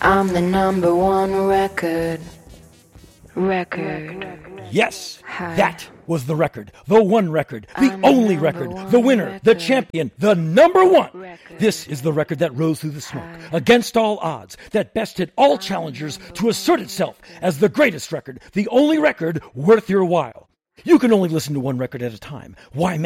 I'm the number one record. Yes, that was the record. The one record. The only record. The winner. The champion. The number one. This is the record that rose through the smoke, against all odds, that bested all challengers to assert itself as the greatest record, the only record worth your while. You can only listen to one record at a time. Why